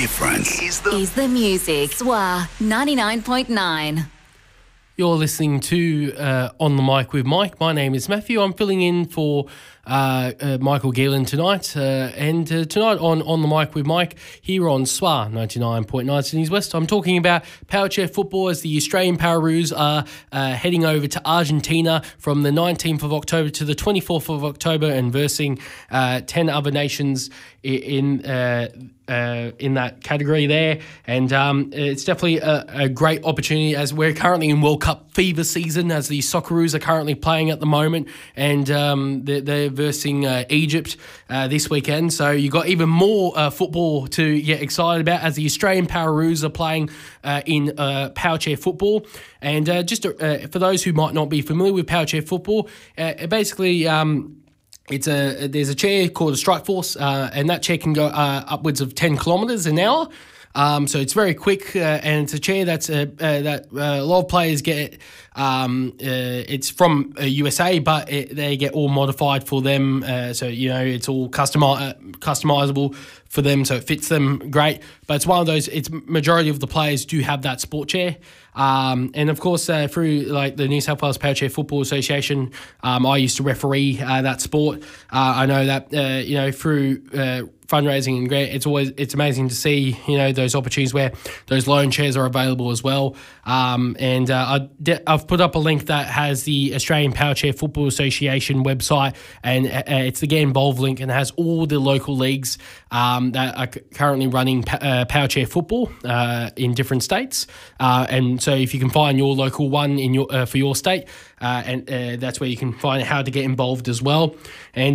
difference is the music. SWA 99.9. You're listening to On the Mic with Mike. My name is Matthew. I'm filling in for Michael Geelan tonight. And tonight on the Mic with Mike, here on SWA 99.9 Sydney's West, I'm talking about power chair football as the Australian Pararoos are heading over to Argentina from the 19th of October to the 24th of October and versing 10 other nations in that category there. And it's definitely a great opportunity as we're currently in World Cup fever season, as the Socceroos are currently playing at the moment, and they're versing Egypt this weekend. So you've got even more football to get excited about as the Australian Pararoos are playing in power chair football. And just for those who might not be familiar with power chair football, basically there's a chair called a Strike Force, and that chair can go upwards of 10 kilometres an hour. So it's very quick, and it's a chair that a lot of players get. It's from USA, but they get all modified for them. So it's all customizable for them, so it fits them great. But it's one of those. It's majority of the players do have that sport chair. And of course, through like the New South Wales Power Chair Football Association, I used to referee that sport. I know that through fundraising and grant, it's amazing to see those opportunities where those loan chairs are available as well. And I've put up a link that has the Australian Power Chair Football Association website, and it's the Get Involved link, and it has all the local leagues that are currently running power chair football in different states. And so if you can find your local one in your for your state, and that's where you can find how to get involved as well. And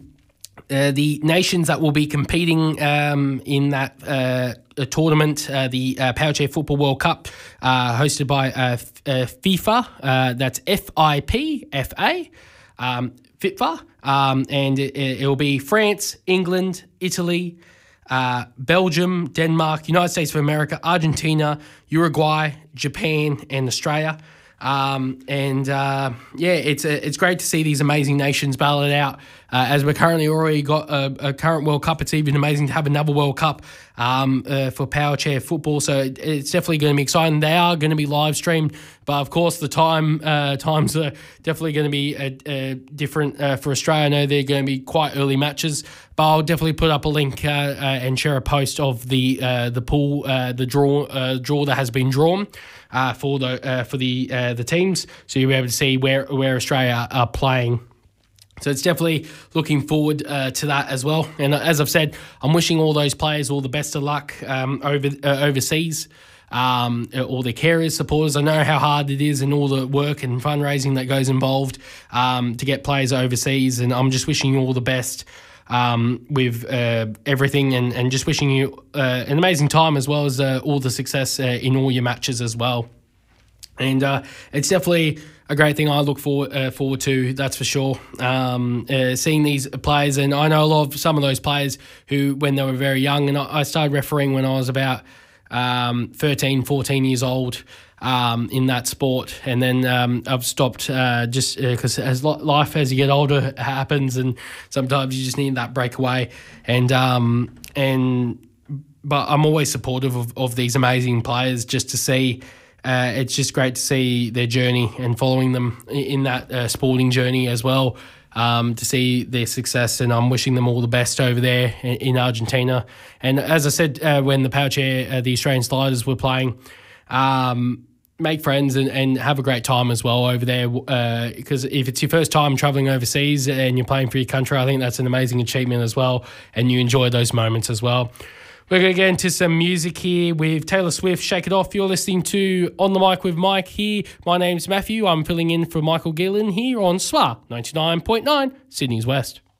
the nations that will be competing in that tournament, the Power Chair Football World Cup, hosted by FIFA, that's FIFA, FIFA, and it will be France, England, Italy, Belgium, Denmark, United States of America, Argentina, Uruguay, Japan, and Australia. It's great to see these amazing nations battle it out. As we're currently already got a current World Cup, it's even amazing to have another World Cup for power chair football. So it's definitely going to be exciting. They are going to be live streamed, but of course the times are definitely going to be different for Australia. I know they're going to be quite early matches, but I'll definitely put up a link and share a post of the pool, the draw that has been drawn for the teams, so you'll be able to see where Australia are playing. So it's definitely looking forward to that as well. And as I've said, I'm wishing all those players all the best of luck overseas. All the carers, supporters. I know how hard it is and all the work and fundraising that goes involved to get players overseas. And I'm just wishing you all the best with everything, and just wishing you an amazing time, as well as all the success in all your matches as well. And it's definitely a great thing I look forward to, that's for sure. Seeing these players, and I know some of those players who, when they were very young, and I started refereeing when I was about 13, 14 years old in that sport. And then I've stopped just because as life, as you get older, happens, and sometimes you just need that breakaway. But I'm always supportive of these amazing players, just to see. It's just great to see their journey and following them in that sporting journey as well, to see their success, and I'm wishing them all the best over there in Argentina. And as I said, when the power chair, the Australian Sliders were playing, make friends and have a great time as well over there, because if it's your first time travelling overseas and you're playing for your country, I think that's an amazing achievement as well, and you enjoy those moments as well. We're going to get into some music here with Taylor Swift, Shake It Off. You're listening to On the Mic with Mike here. My name's Matthew. I'm filling in for Michael Geelan here on SWA 99.9 Sydney's West.